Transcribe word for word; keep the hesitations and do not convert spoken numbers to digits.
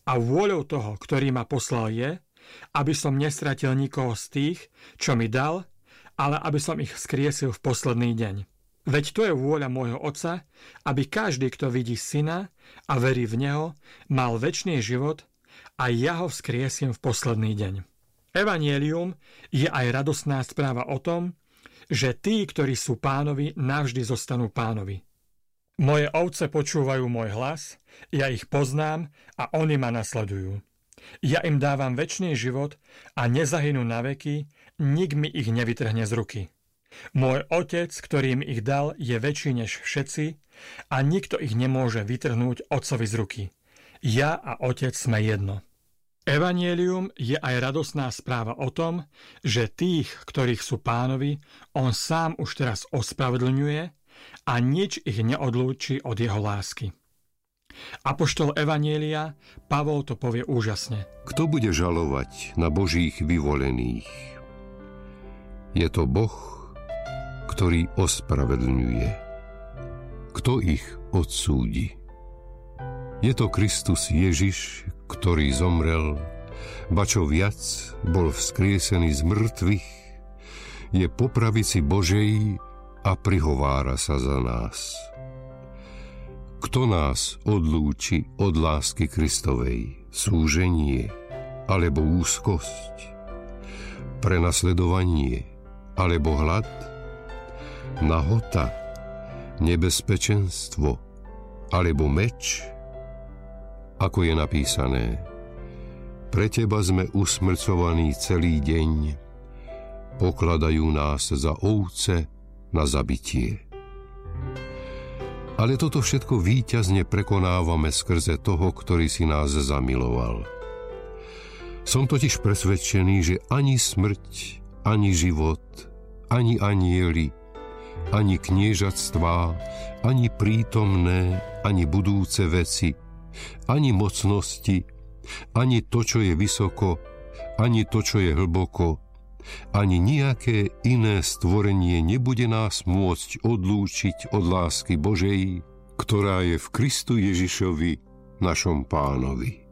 A vôľou toho, ktorý ma poslal, je, aby som nestratil nikoho z tých, čo mi dal, ale aby som ich vzkriesil v posledný deň. Veď to je vôľa môjho Otca, aby každý, kto vidí Syna a verí v Neho, mal večný život a ja ho vzkriesím v posledný deň. Evanjelium je aj radostná správa o tom, že tí, ktorí sú Pánovi, navždy zostanú Pánovi. Moje ovce počúvajú môj hlas, ja ich poznám a oni ma nasledujú. Ja im dávam večný život a nezahynú na veky, nik mi ich nevytrhne z ruky. Môj Otec, ktorý mi ich dal, je väčší než všetci a nikto ich nemôže vytrhnúť Otcovi z ruky. Ja a Otec sme jedno. Evanjelium je aj radostná správa o tom, že tých, ktorých sú Pánovi, on sám už teraz ospravedlňuje a nič ich neodlúči od jeho lásky. Apoštol Evanjelia Pavol to povie úžasne. Kto bude žalovať na Božích vyvolených? Je to Boh, ktorý ospravedlňuje. Kto ich odsúdi? Je to Kristus Ježiš, ktorý zomrel, ba čo viac, bol vzkriesený z mŕtvych, je po pravici Božej a prihovára sa za nás. Kto nás odlúči od lásky Kristovej? Súženie alebo úzkosť? Prenasledovanie alebo hlad? Nahota? Nebezpečenstvo alebo meč? Ako je napísané, pre teba sme usmrcovaní celý deň, pokladajú nás za ovce na zabitie. Ale toto všetko víťazne prekonávame skrze toho, ktorý si nás zamiloval. Som totiž presvedčený, že ani smrť, ani život, ani anjeli, ani kniežatstvá, ani prítomné, ani budúce veci, ani mocnosti, ani to, čo je vysoko, ani to, čo je hlboko, ani nejaké iné stvorenie nebude nás môcť odlúčiť od lásky Božej, ktorá je v Kristu Ježišovi, našom Pánovi.